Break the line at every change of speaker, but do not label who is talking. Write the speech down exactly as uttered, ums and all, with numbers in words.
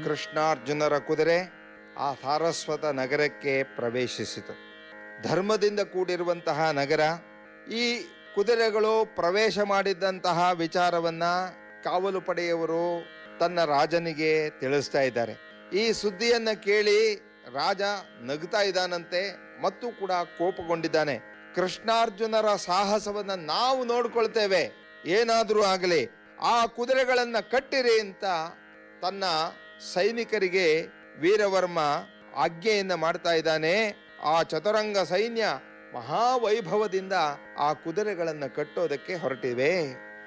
ಕೃಷ್ಣಾರ್ಜುನರ ಕುದುರೆ ಆ ಸಾರಸ್ವತ ನಗರಕ್ಕೆ ಪ್ರವೇಶಿಸಿತು. ಧರ್ಮದಿಂದ ಕೂಡಿರುವಂತಹ ನಗರ. ಈ ಕುದುರೆಗಳು ಪ್ರವೇಶ ಮಾಡಿದ್ದಂತಹ ವಿಚಾರವನ್ನ ಕಾವಲು ಪಡೆಯವರು ತನ್ನ ರಾಜನಿಗೆ ತಿಳಿಸ್ತಾ ಇದ್ದಾರೆ. ಈ ಸುದ್ದಿಯನ್ನ ಕೇಳಿ ರಾಜ ನಗ್ತಾ ಇದ್ದಾನಂತೆ ಮತ್ತು ಕೂಡ ಕೋಪಗೊಂಡಿದ್ದಾನೆ. ಕೃಷ್ಣಾರ್ಜುನರ ಸಾಹಸವನ್ನ ನಾವು ನೋಡ್ಕೊಳ್ತೇವೆ, ಏನಾದ್ರೂ ಆಗಲಿ ಆ ಕುದುರೆಗಳನ್ನ ಕಟ್ಟಿರಿ ಅಂತ ತನ್ನ ಸೈನಿಕರಿಗೆ ವೀರವರ್ಮ ಆಜ್ಞೆಯನ್ನ ಮಾಡ್ತಾ ಇದ್ದಾನೆ. ಆ ಚತುರಂಗ ಸೈನ್ಯ ಮಹಾವೈಭವದಿಂದ ಆ ಕುದುರೆಗಳನ್ನ ಕಟ್ಟೋದಕ್ಕೆ ಹೊರಟಿವೆ.